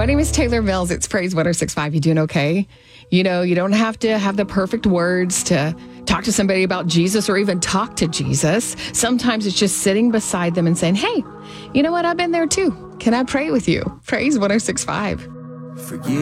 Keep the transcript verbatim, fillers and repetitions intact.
My name is Taylor Mills. It's Praise one oh six point five. You doing okay? You know, you don't have to have the perfect words to talk to somebody about Jesus or even talk to Jesus. Sometimes it's just sitting beside them and saying, hey, you know what? I've been there too. Can I pray with you? Praise one oh six point five. Forgive